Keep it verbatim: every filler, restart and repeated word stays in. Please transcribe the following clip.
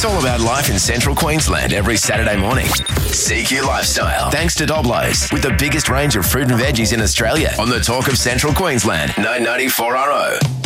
It's all about life in central Queensland every Saturday morning. C Q Lifestyle. Thanks to Doblos, with the biggest range of fruit and veggies in Australia on the Talk of Central Queensland, nine ninety-four R O.